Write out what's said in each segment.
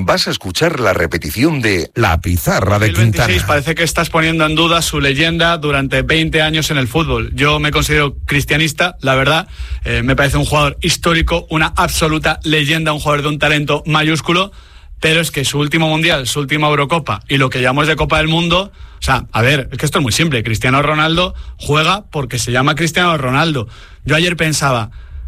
vas a escuchar la repetición de La Pizarra de Quintana. Parece que estás poniendo en duda su leyenda durante 20 años en el fútbol. Yo me considero cristianista, la verdad. Me parece un jugador histórico, una absoluta leyenda, un jugador de un talento mayúsculo. Pero es que su último Mundial, su última Eurocopa y lo que llamamos de Copa del Mundo... O sea, a ver, es que esto es muy simple. Cristiano Ronaldo juega porque se llama Cristiano Ronaldo. Yo ayer pensaba,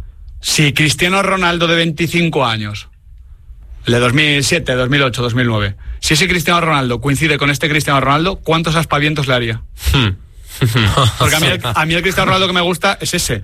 si Cristiano Ronaldo de 25 años, el de 2007, 2008, 2009, si ese Cristiano Ronaldo coincide con este Cristiano Ronaldo, ¿cuántos aspavientos le haría? Porque a mí el Cristiano Ronaldo que me gusta es ese,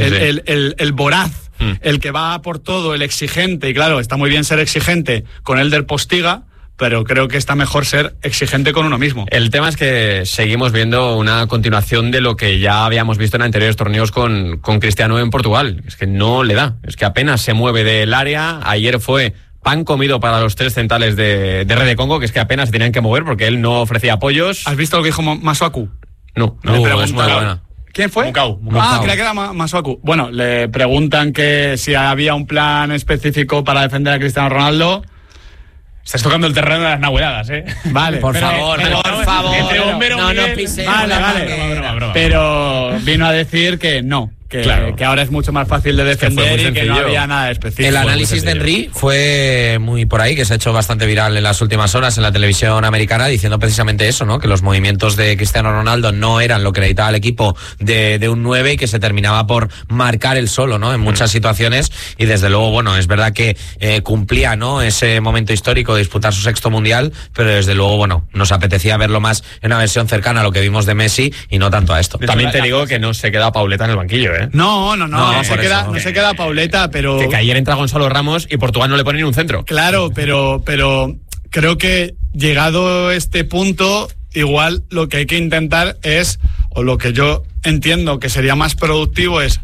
el voraz, el que va por todo, el exigente. Y claro, está muy bien ser exigente con el del Postiga, pero creo que está mejor ser exigente con uno mismo. El tema es que seguimos viendo una continuación de lo que ya habíamos visto en anteriores torneos con Cristiano en Portugal. Es que no le da, es que apenas se mueve del área. Ayer fue pan comido para los tres centrales de Red de Congo, que es que apenas se tenían que mover porque él no ofrecía apoyos. ¿Has visto lo que dijo Masuaku? No, es muy buena. ¿Quién fue? Mukau. Creía que era Masuaku. Bueno, le preguntan que si había un plan específico para defender a Cristiano Ronaldo. Estás tocando el terreno de las nahueladas, ¿eh? Vale, por favor. Entre bombero no Miguel, pisemos vale. Broma. Pero vino a decir que no. Que ahora es mucho más fácil de defender y que no había nada específico. El análisis de Henry fue muy por ahí, que se ha hecho bastante viral en las últimas horas en la televisión americana, diciendo precisamente eso, ¿no? Que los movimientos de Cristiano Ronaldo no eran lo que necesitaba el equipo de un 9 y que se terminaba por marcar él solo, ¿no? En muchas situaciones, y desde luego, bueno, es verdad que cumplía, ¿no? Ese momento histórico de disputar su sexto mundial, pero desde luego, bueno, nos apetecía verlo más en una versión cercana a lo que vimos de Messi y no tanto a esto. También te digo que no se queda Pauleta en el banquillo, ¿eh? No se queda Pauleta, pero... Que ayer entra Gonzalo Ramos y Portugal no le pone ni un centro. Claro, pero creo que llegado este punto, igual lo que hay que intentar es, o lo que yo entiendo que sería más productivo es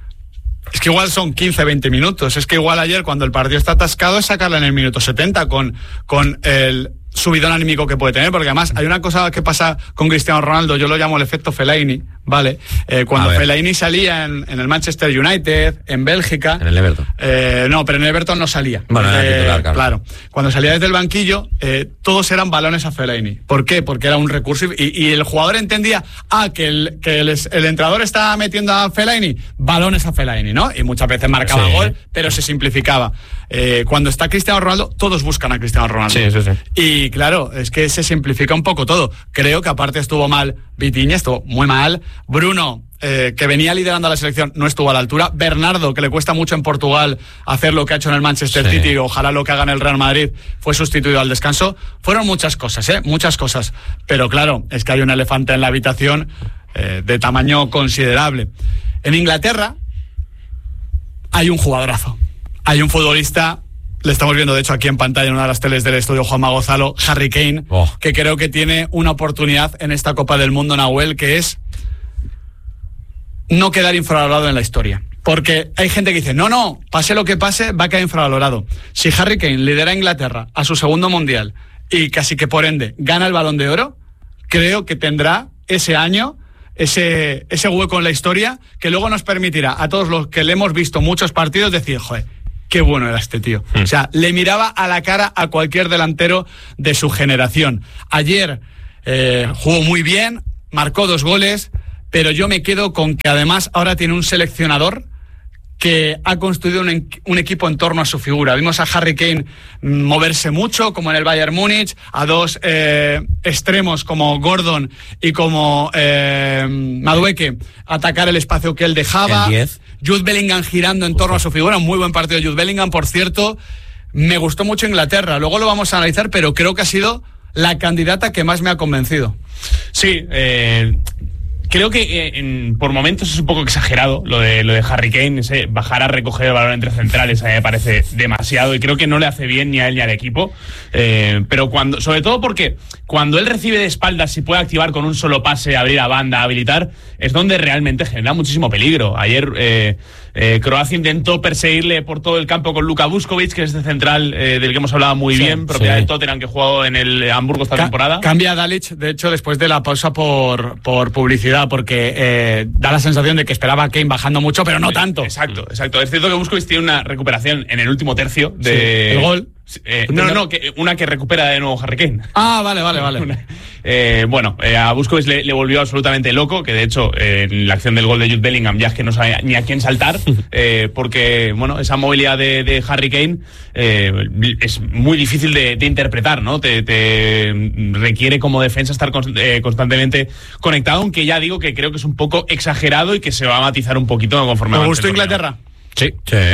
que igual son 15, 20 minutos. Es que igual ayer, cuando el partido está atascado, es sacarla en el minuto 70 con el subidón anímico que puede tener, porque además hay una cosa que pasa con Cristiano Ronaldo, yo lo llamo el efecto Fellaini, ¿vale? Cuando Fellaini salía en el Manchester United, en Bélgica... En el Everton. No, pero en el Everton no salía. Bueno, era titular, claro. Cuando salía desde el banquillo, todos eran balones a Fellaini. ¿Por qué? Porque era un recurso y el jugador entendía, que el entrenador estaba metiendo a Fellaini, balones a Fellaini, ¿no? Y muchas veces marcaba gol, pero se simplificaba. Cuando está Cristiano Ronaldo, todos buscan a Cristiano Ronaldo. Sí. Y claro, es que se simplifica un poco todo. Creo que aparte estuvo mal Vitinha, estuvo muy mal. Bruno, que venía liderando a la selección, no estuvo a la altura. Bernardo, que le cuesta mucho en Portugal hacer lo que ha hecho en el Manchester City, ojalá lo que haga en el Real Madrid, fue sustituido al descanso. Fueron muchas cosas, muchas cosas. Pero claro, es que hay un elefante en la habitación de tamaño considerable. En Inglaterra hay un jugadorazo. Hay un futbolista, le estamos viendo de hecho aquí en pantalla en una de las teles del estudio Juanma Gonzalo, Harry Kane, que creo que tiene una oportunidad en esta Copa del Mundo, Nahuel, que es no quedar infravalorado en la historia. Porque hay gente que dice, no, pase lo que pase, va a quedar infravalorado. Si Harry Kane lidera a Inglaterra a su segundo mundial y casi que por ende gana el Balón de Oro, creo que tendrá ese año ese hueco en la historia que luego nos permitirá a todos los que le hemos visto muchos partidos decir, joder, qué bueno era este tío. O sea, le miraba a la cara a cualquier delantero de su generación. Ayer jugó muy bien, marcó 2 goles, pero yo me quedo con que además ahora tiene un seleccionador que ha construido un equipo en torno a su figura. Vimos a Harry Kane moverse mucho, como en el Bayern Múnich, a 2 extremos como Gordon y como Madueke atacar el espacio que él dejaba. Jude Bellingham girando en torno a su figura, un muy buen partido de Jude Bellingham, por cierto. Me gustó mucho Inglaterra, luego lo vamos a analizar, pero creo que ha sido la candidata que más me ha convencido. Sí, creo que por momentos es un poco exagerado lo de Harry Kane, ese bajar a recoger el balón entre centrales a mí me parece demasiado y creo que no le hace bien ni a él ni al equipo, pero sobre todo porque cuando él recibe de espaldas y puede activar con un solo pase, abrir a banda, habilitar, es donde realmente genera muchísimo peligro. Ayer Croacia intentó perseguirle por todo el campo con Luka Vuskovic, que es este central del que hemos hablado muy bien, propiedad de Tottenham, que ha jugado en el Hamburgo esta temporada. Cambia a Dalic, de hecho, después de la pausa por publicidad, porque da la sensación de que esperaba a Kane bajando mucho, pero no tanto. Exacto. Es cierto que Vuskovic tiene una recuperación en el último tercio del gol. No, una que recupera de nuevo Harry Kane. Ah, vale. A Busquets le volvió absolutamente loco, que de hecho en la acción del gol de Jude Bellingham ya es que no sabe ni a quién saltar, porque esa movilidad de Harry Kane es muy difícil de interpretar, ¿no? Te requiere como defensa estar constantemente conectado, aunque ya digo que creo que es un poco exagerado y que se va a matizar un poquito conforme ¿Te gustó Inglaterra? Sí.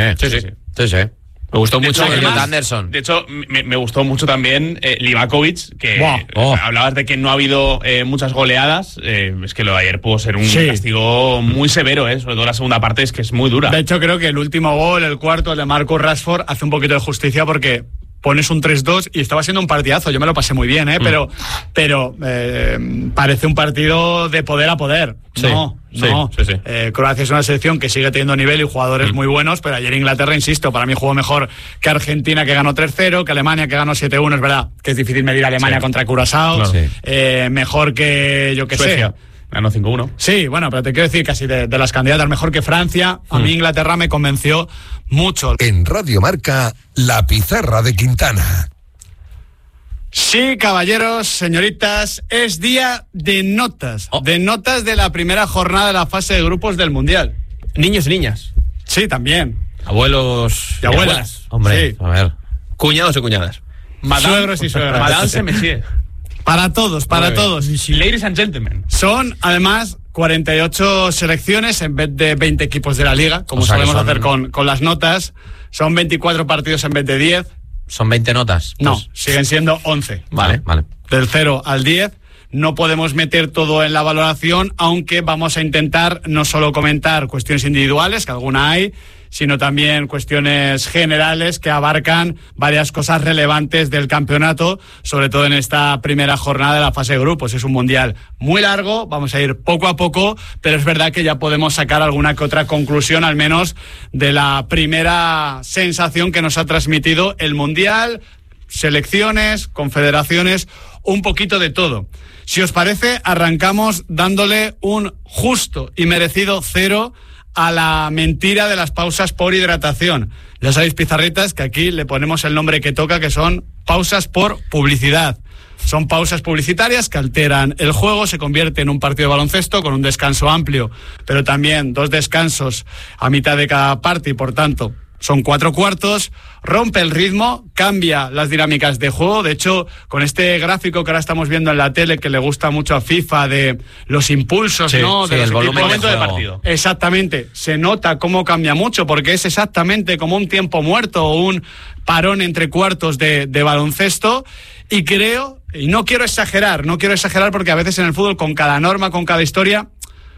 Me gustó mucho Elliot Anderson. De hecho, me gustó mucho también Livakovic, que hablabas de que no ha habido muchas goleadas. Es que lo de ayer pudo ser un castigo muy severo, sobre todo la segunda parte es que es muy dura. De hecho, creo que el último gol, el cuarto, el de Marcus Rashford, hace un poquito de justicia porque pones un 3-2 y estaba siendo un partidazo. Yo me lo pasé muy bien, pero parece un partido de poder a poder. Sí. Croacia es una selección que sigue teniendo nivel y jugadores muy buenos, pero ayer Inglaterra, insisto, para mí jugó mejor que Argentina, que ganó 3-0, que Alemania, que ganó 7-1. Es verdad que es difícil medir a Alemania contra Curazao. Claro. Mejor que, yo qué sé, ganó 5-1. Sí, bueno, pero te quiero decir casi de las candidatas, mejor que Francia. A mí Inglaterra me convenció mucho. En Radio Marca, La Pizarra de Quintana. Sí, caballeros, señoritas, es día de notas. De notas de la primera jornada de la fase de grupos del Mundial. Niños y niñas. Sí, también. Abuelos y abuelas. Hombre, sí. A ver. Cuñados y cuñadas. Suegros y suegras. Madame Messier. Para todos. Ladies and gentlemen. Son, además, 48 selecciones en vez de 20 equipos de la Liga, como solemos hacer con las notas. Son 24 partidos en vez de 10. ¿Son 20 notas? No, siguen siendo 11. Vale. Del 0 al 10. No podemos meter todo en la valoración, aunque vamos a intentar no solo comentar cuestiones individuales, que alguna hay, sino también cuestiones generales que abarcan varias cosas relevantes del campeonato, sobre todo en esta primera jornada de la fase de grupos. Es un mundial muy largo, vamos a ir poco a poco, pero es verdad que ya podemos sacar alguna que otra conclusión, al menos de la primera sensación que nos ha transmitido el mundial, selecciones, confederaciones, un poquito de todo. Si os parece, arrancamos dándole un justo y merecido 0 a la mentira de las pausas por hidratación. Ya sabéis, pizarritas, que aquí le ponemos el nombre que toca, que son pausas por publicidad. Son pausas publicitarias que alteran el juego, se convierte en un partido de baloncesto con un descanso amplio, pero también 2 descansos a mitad de cada parte y, por tanto, son 4 cuartos, rompe el ritmo, cambia las dinámicas de juego. De hecho, con este gráfico que ahora estamos viendo en la tele, que le gusta mucho a FIFA, de los impulsos, ¿no? Sí, de el volumen de partido. Exactamente, se nota cómo cambia mucho, porque es exactamente como un tiempo muerto o un parón entre cuartos de baloncesto. Y creo, y no quiero exagerar porque a veces en el fútbol, con cada norma, con cada historia,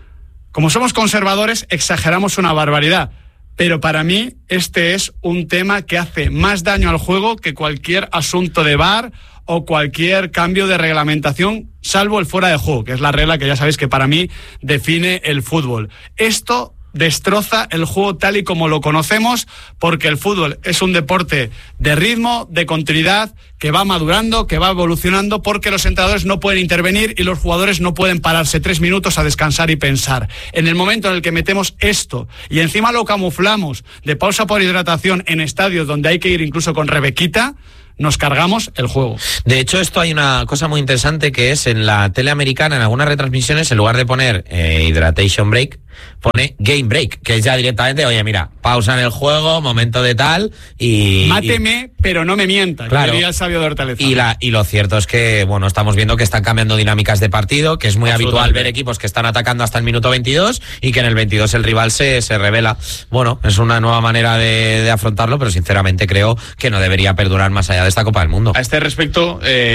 como somos conservadores, exageramos una barbaridad. Pero para mí este es un tema que hace más daño al juego que cualquier asunto de VAR o cualquier cambio de reglamentación, salvo el fuera de juego, que es la regla que ya sabéis que para mí define el fútbol. Esto destroza el juego tal y como lo conocemos, porque el fútbol es un deporte de ritmo, de continuidad, que va madurando, que va evolucionando, porque los entrenadores no pueden intervenir y los jugadores no pueden pararse 3 minutos a descansar y pensar. En el momento en el que metemos esto y encima lo camuflamos de pausa por hidratación en estadios donde hay que ir incluso con rebequita, nos cargamos el juego. De hecho, esto hay una cosa muy interesante, que es en la tele americana, en algunas retransmisiones, en lugar de poner hydration break, pone game break, que es ya directamente, oye, mira, pausa en el juego, momento de tal, y... Máteme, pero no me mientas, claro, diría el sabio de Hortaleza. Y lo cierto es que, bueno, estamos viendo que están cambiando dinámicas de partido, que es muy habitual ver equipos que están atacando hasta el minuto 22 y que en el 22 el rival se revela. Bueno, es una nueva manera de afrontarlo, pero sinceramente creo que no debería perdurar más allá de esta Copa del Mundo. A este respecto,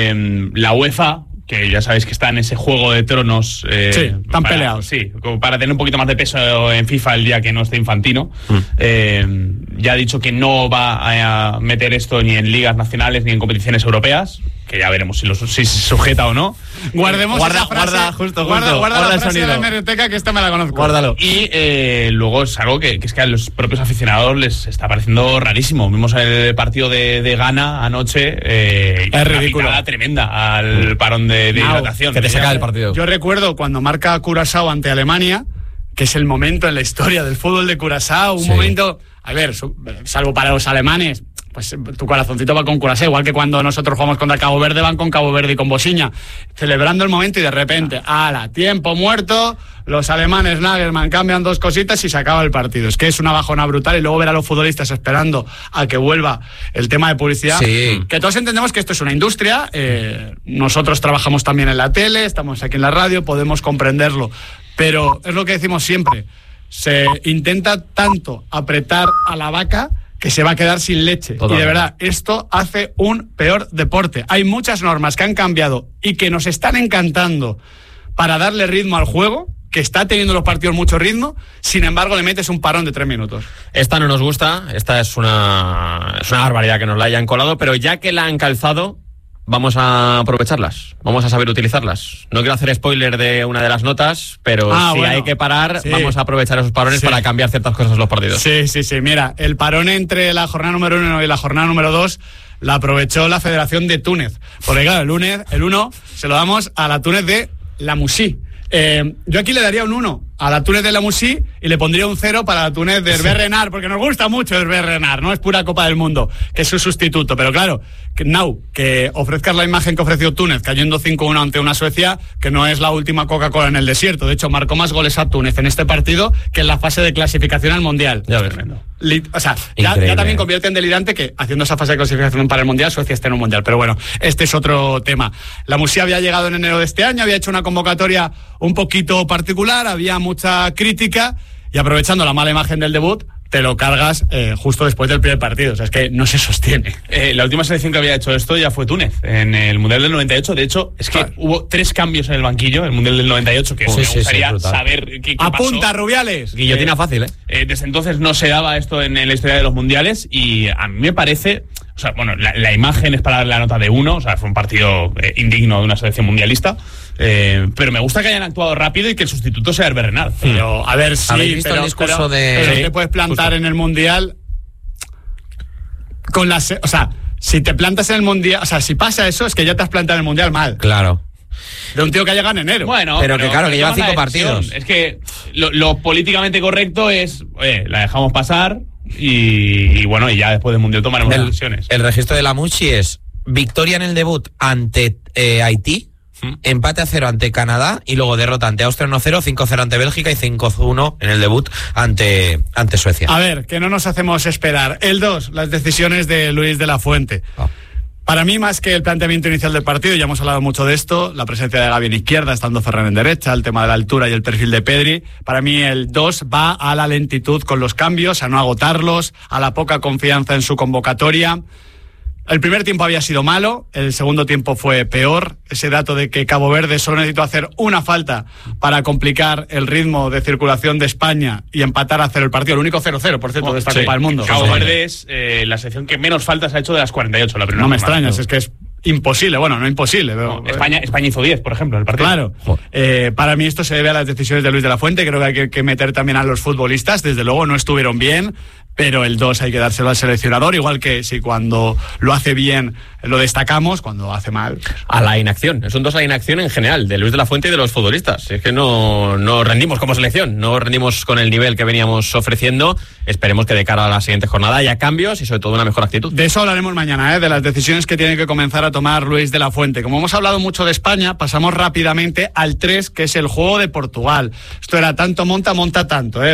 la UEFA, que ya sabéis que está en ese juego de tronos, están peleados. Sí, como para tener un poquito más de peso en FIFA el día que no esté Infantino. Ya ha dicho que no va a meter esto ni en ligas nacionales ni en competiciones europeas, que ya veremos si se sujeta o no. Guardemos esa frase. Guarda la frase de la hemeroteca, que esta me la conozco. Guárdalo. Y luego es algo que es que a los propios aficionados les está pareciendo rarísimo. Vimos el partido de Ghana anoche. Es ridículo. Una tremenda al parón de hidratación. Que te saca del partido. Yo recuerdo cuando marca Curazao ante Alemania, que es el momento en la historia del fútbol de Curazao, un momento, a ver, salvo para los alemanes, pues tu corazoncito va con Curacao, igual que cuando nosotros jugamos contra Cabo Verde, van con Cabo Verde y con Bosiña, celebrando el momento y de repente, ¡hala! Tiempo muerto, los alemanes Nagelsmann cambian 2 cositas y se acaba el partido. Es que es una bajona brutal y luego ver a los futbolistas esperando a que vuelva el tema de publicidad. Sí. Que todos entendemos que esto es una industria, nosotros trabajamos también en la tele, estamos aquí en la radio, podemos comprenderlo, pero es lo que decimos siempre, se intenta tanto apretar a la vaca que se va a quedar sin leche. Totalmente. Y de verdad, esto hace un peor deporte. Hay muchas normas que han cambiado y que nos están encantando para darle ritmo al juego, que está teniendo los partidos mucho ritmo, sin embargo le metes un parón de 3 minutos. Esta no nos gusta, esta es una barbaridad que nos la hayan colado, pero ya que la han calzado, vamos a aprovecharlas, vamos a saber utilizarlas. No quiero hacer spoiler de una de las notas, pero si hay que parar, vamos a aprovechar esos parones para cambiar ciertas cosas en los partidos. Sí. Mira, el parón entre la jornada número 1 y la jornada número 2 la aprovechó la Federación de Túnez. Porque claro, el 1 se lo damos a la Túnez de La Musí. Yo aquí le daría un 1 a la Túnez de La Musí y le pondría un 0 para la Túnez de Hervé Renard, porque nos gusta mucho Hervé Renard, no es pura Copa del Mundo, que es su sustituto, pero claro, que ofrezcas la imagen que ofreció Túnez, cayendo 5-1 ante una Suecia, que no es la última Coca-Cola en el desierto, de hecho marcó más goles a Túnez en este partido que en la fase de clasificación al Mundial. Ya ves. O sea, ya también convierte en delirante que haciendo esa fase de clasificación para el Mundial, Suecia esté en un Mundial, pero bueno, este es otro tema. La Musí había llegado en enero de este año, había hecho una convocatoria un poquito particular, había mucha crítica y aprovechando la mala imagen del debut te lo cargas justo después del primer partido, o sea, es que no se sostiene. La última selección que había hecho esto ya fue Túnez, en el Mundial del 98, de hecho, es que hubo 3 cambios en el banquillo, el Mundial del 98, que me gustaría saber qué pasó. ¡Apunta, Rubiales! Guillotina fácil, Desde entonces no se daba esto en la historia de los mundiales y a mí me parece... O sea, bueno, la imagen es para darle la nota de 1, o sea, fue un partido indigno de una selección mundialista, pero me gusta que hayan actuado rápido y que el sustituto sea Hervé Renard. Pero, a ver, sí, ¿habéis visto el discurso pero te puedes plantar en el Mundial con las... O sea, si te plantas en el Mundial... O sea, si pasa eso, es que ya te has plantado en el Mundial mal. Claro. De un tío que ha llegado en enero. Bueno, pero que claro, que lleva 5 partidos. Es que lo políticamente correcto es, la dejamos pasar... Y bueno, y ya después del Mundial tomaremos las decisiones. El registro de La Musí es victoria en el debut ante Haití, empate a 0 ante Canadá y luego derrota ante Austria 1-0, 5-0 ante Bélgica y 5-1 en el debut ante Suecia. A ver, que no nos hacemos esperar. El 2, las decisiones de Luis de la Fuente. Para mí, más que el planteamiento inicial del partido, ya hemos hablado mucho de esto, la presencia de Gavi en izquierda, estando Ferran en derecha, el tema de la altura y el perfil de Pedri, para mí el 2 va a la lentitud con los cambios, a no agotarlos, a la poca confianza en su convocatoria. El primer tiempo había sido malo, el segundo tiempo fue peor. Ese dato de que Cabo Verde solo necesitó hacer una falta para complicar el ritmo de circulación de España y empatar a 0 el partido. El único 0-0, por cierto, de esta Copa del Mundo. Cabo Verde es la selección que menos faltas ha hecho de las 48, la primera. No me extrañas, es que es imposible, bueno, no imposible. Pero, España hizo 10, por ejemplo, en el partido. Claro. Para mí esto se debe a las decisiones de Luis de la Fuente. Creo que hay que meter también a los futbolistas. Desde luego no estuvieron bien, pero el 2 hay que dárselo al seleccionador, igual que si cuando lo hace bien lo destacamos, cuando hace mal. A la inacción. Es un 2 a la inacción en general, de Luis de la Fuente y de los futbolistas. Es que no rendimos como selección, no rendimos con el nivel que veníamos ofreciendo. Esperemos que de cara a la siguiente jornada haya cambios y sobre todo una mejor actitud. De eso hablaremos mañana, de las decisiones que tiene que comenzar a tomar Luis de la Fuente. Como hemos hablado mucho de España, pasamos rápidamente al 3, que es el juego de Portugal. Esto era tanto monta tanto,